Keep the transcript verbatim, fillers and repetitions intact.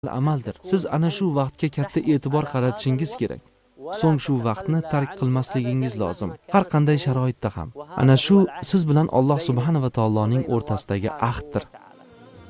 amaldir. Siz ana shu vaqtga katta e'tibor qaratishingiz kerak. So'ng shu vaqtni tark qilmasligingiz lozim. Har qanday sharoitda ham. Ana shu siz bilan Alloh subhanahu va taoloning o'rtasidagi ahddir.